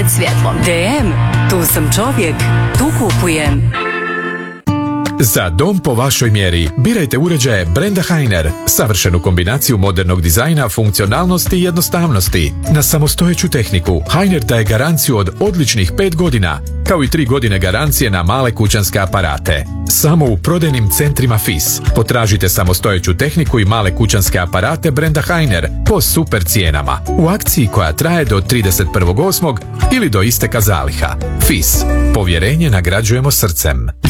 svjetlom. DM, tu sam čovjek, tu kupujem. Za dom po vašoj mjeri birajte uređaje brenda Hainer. Savršenu kombinaciju modernog dizajna, funkcionalnosti i jednostavnosti. Na samostojeću tehniku Hainer daje garanciju od odličnih 5 godina, kao i 3 godine garancije na male kućanske aparate. Samo u prodajnim centrima FIS. Potražite samostojeću tehniku i male kućanske aparate brenda Hainer po super cijenama. U akciji koja traje do 31.8. ili do isteka zaliha. FIS. Povjerenje nagrađujemo srcem.